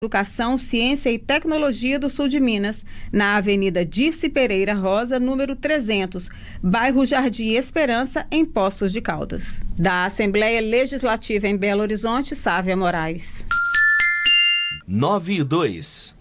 Educação, Ciência e Tecnologia do Sul de Minas, na Avenida Dirce Pereira Rosa, número 300, bairro Jardim Esperança, em Poços de Caldas. Da Assembleia Legislativa em Belo Horizonte, Sávia Moraes. 9 e 2.